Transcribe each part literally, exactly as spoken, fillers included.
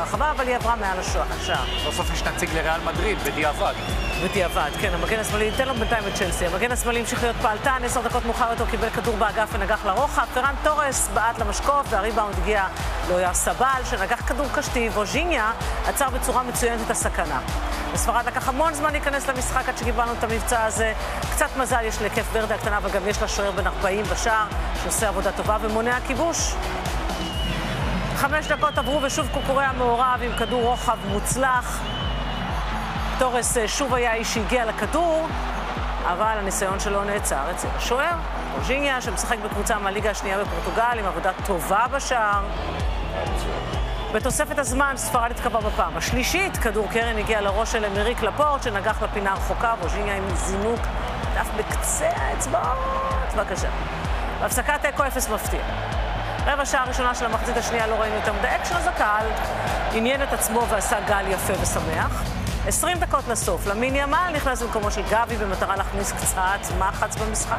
ברחבה, אבל היא עברה מעל השער. בסוף יש נציג לריאל מדריד, בדיעבד. בדיעבד, כן, המגן השמאלי, ניתן לו בינתיים את צ'לסי. המגן השמאלי המשיך להיות פעלתן, עשר דקות מאוחר יותר קיבל כדור באגף ונגח לרוחב. פרן טורס בעט למשקוף, והריבאונד הגיע לאויר סבל, שנגח כדור קשתי, וז'יניה עצר בצורה מצוינת את הסכנה. בספרד לקח המון זמן להיכנס למשחק עד שקיבלנו את המבצע הזה. קצת מזל יש לקף ורדה הקטנה, אבל גם יש לה שוער בן ארבעים בשער, שעושה עבודה טובה ומונע כיבוש. חמש דקות עברו ושוב קוקוריה מעורב עם כדור רוחב מוצלח. טורס שוב היה איש שהגיע לכדור, אבל הניסיון שלו נעצר אצל השוער. וז'יניה, שמשחק בקבוצה מהליגה השנייה בפורטוגל, עם עבודה טובה בשער. בתוספת הזמן, ספרד התקבע בפעם השלישית. כדור קרן הגיע לראש של אמריק לפורט, שנגח לפינה הרחוקה. וז'יניה עם זינוק דף בקצה האצבעות. בבקשה. בהפסקת תיקו אפס מפתיע. רבע שעה הראשונה של המחצית השנייה לא ראינו יותר מדי אקשן, אז הקהל עניין את עצמו ועשה גל יפה ושמח. עשרים דקות לסוף, למין ימל נכנס למקומו של גבי במטרה להכניס קצת מחץ במשחק.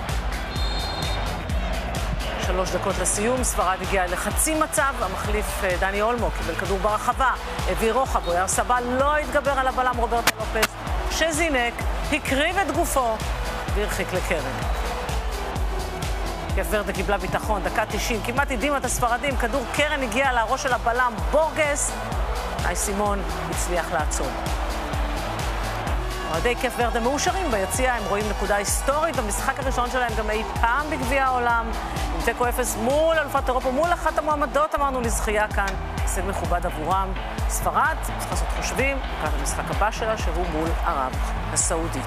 שלוש דקות לסיום, ספרד הגיע לחצי מצב, המחליף דני אולמו קיבל כדור ברחבה, הביא רוחב, אויר סבל לא התגבר על הבלם רוברטו לופס, שזינק, הקריב את גופו והרחיק לקרן. קף ורדה קיבלה ביטחון, דקה תשעים, כמעט הדהימה את הספרדים, כדור קרן הגיע לראש של הבלם בורגס, אי סימון הצליח לעצור. אוהדי קף ורדה מאושרים ביציאה, הם רואים נקודה היסטורית במשחק הראשון שלהם גם אי פעם בגביע העולם, עם תיקו אפס מול אלופת אירופה, מול אחת המועמדות אמרנו לזכייה כאן, הישג מכובד עבורם. ספרד צריך לעשות חושבים, לקראת המשחק הבא שלה שהוא מול ערב הסעודית.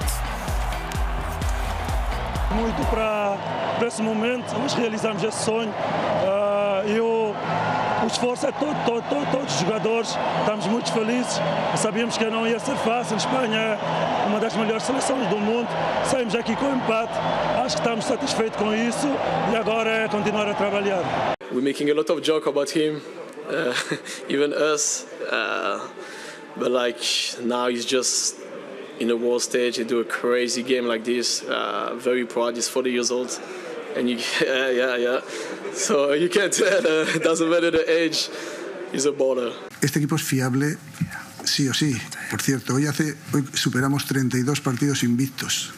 Muito para esse momento, nós realizamos esse sonho uh, e o, o esforço é todo, todo, todo, todos os jogadores, estamos muito felizes, sabíamos que não ia ser fácil, a Espanha é uma das melhores seleções do mundo, saímos aqui com empate, acho que estamos satisfeitos com isso e agora é continuar a trabalhar. We're making a lot of joke about him, uh, even us, uh, but like now he's just in the world stage, he do a crazy game like this. Uh, very proud. He's forty years old, and you, yeah, yeah, yeah. So you can't tell. Uh, it doesn't matter the age. He's a baller. Este equipo es fiable, sí o sí. Por cierto, hoy hace, hoy superamos treinta y dos partidos invictos.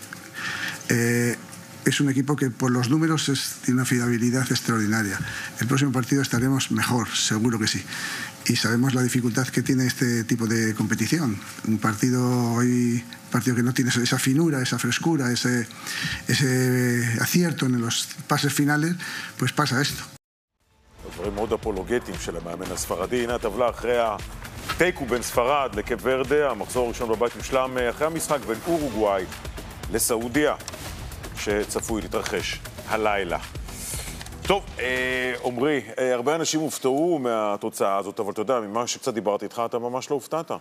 Eh, es un equipo que por los números es, tiene una fiabilidad extraordinaria. El próximo partido estaremos mejor, seguro que sí. Y sabemos la dificultad que tiene este tipo de competición. Un partido hoy, un partido que no tiene esa finura, esa frescura, ese, ese acierto en los pases finales, pues pasa esto. דברים מאוד אפולוגטיים של המאמן הספרדי. הנה הטבלה אחרי התיקו בין ספרד לקפ ורדה, המחזור הראשון בבית מושלם אחרי המשחק בין אורוגוואי לסעודיה, שצפוי להתרחש הלילה. טוב, עומרי, הרבה אנשים הופתעו מהתוצאה הזאת, אבל אתה יודע, ממה שקצת דיברתי איתך, אתה ממש לא הופתעת.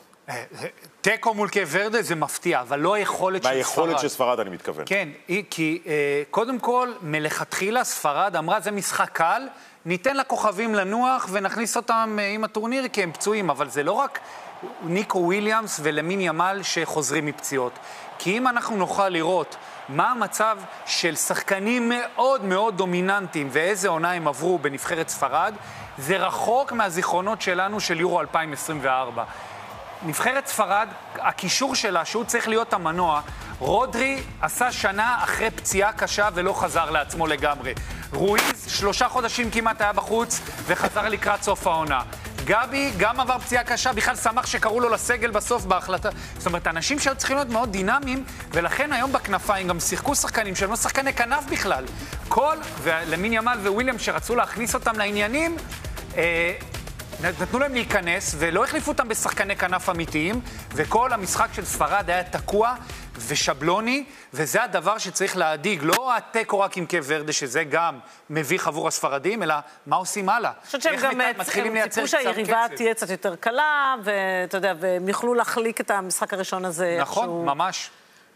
תיקו מול קפ ורדה זה מפתיע, אבל לא היכולת של ספרד. מהיכולת של ספרד, אני מתכוון. כן, כי קודם כל, מלכתחילה ספרד אמרה, זה משחק קל, ניתן לכוכבים לנוח ונכניס אותם עם הטורניר, כי הם פצועים, אבל זה לא רק ניקו וויליאמס ולמין ימל שחוזרים מפציעות. כי אם אנחנו נוכל לראות מה המצב של שחקנים מאוד מאוד דומיננטיים ואיזה עונה הם עברו בנבחרת ספרד, זה רחוק מהזיכרונות שלנו של יורו אלפיים עשרים וארבע. נבחרת ספרד, הקישור שלה, שהוא צריך להיות המנוע, רודרי עשה שנה אחרי פציעה קשה ולא חזר לעצמו לגמרי. רואיז שלושה חודשים כמעט היה בחוץ וחזר לקראת סוף העונה. גבי גם עבר פציעה קשה, בכלל שמח שקראו לו לסגל בסוף בהחלטה. זאת אומרת, אנשים שהיו צריכים להיות מאוד דינמיים, ולכן היום בכנפיים גם שיחקו שחקנים שהם לא שחקני כנף בכלל. כל, ולמין ימל וויליאם שרצו להכניס אותם לעניינים, אה, נתנו להם להיכנס, ולא החליפו אותם בשחקני כנף אמיתיים, וכל המשחק של ספרד היה תקוע ושבלוני, וזה הדבר שצריך להדיג, לא התיקו רק עם קפ ורדה, שזה גם מביך עבור הספרדים, אלא מה עושים הלאה. אני חושבת שהם גם ציפו שהיריבה תהיה קצת יותר קלה, ואתה יודע, והם יוכלו להחליק את המשחק הראשון הזה. נכון, ממש.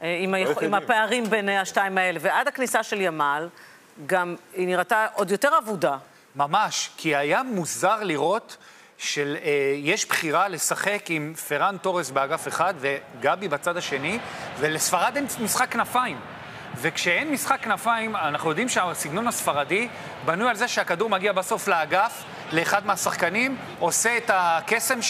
עם הפערים בין השתיים האלה. ועד הכניסה של ימל, גם היא נראתה עוד יותר עבודה. ממש, כי היה מוזר לראות של, אה, יש בחירה לשחק עם פרן טורס באגף אחד וגבי בצד השני, ולספרד אין משחק כנפיים. וכשאין משחק כנפיים, אנחנו יודעים שהסגנון הספרדי בנוי על זה שהכדור מגיע בסוף לאגף, לאחד מהשחקנים, עושה את הקסם